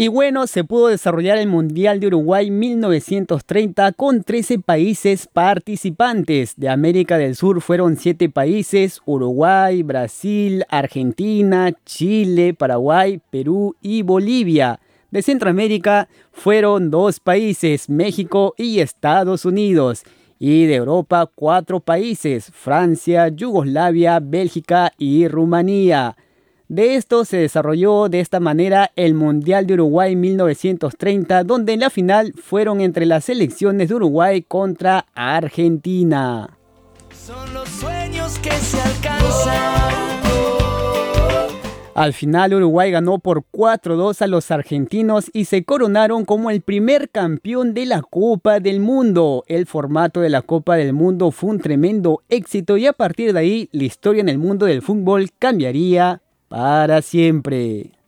Y bueno, se pudo desarrollar el Mundial de Uruguay 1930 con 13 países participantes. De América del Sur fueron 7 países: Uruguay, Brasil, Argentina, Chile, Paraguay, Perú y Bolivia. De Centroamérica fueron 2 países, México y Estados Unidos. Y de Europa 4 países, Francia, Yugoslavia, Bélgica y Rumanía. De esto se desarrolló de esta manera el Mundial de Uruguay 1930, donde en la final fueron entre las selecciones de Uruguay contra Argentina. Son los sueños que se alcanzan. Al final Uruguay ganó por 4-2 a los argentinos y se coronaron como el primer campeón de la Copa del Mundo. El formato de la Copa del Mundo fue un tremendo éxito y a partir de ahí la historia en el mundo del fútbol cambiaría para siempre.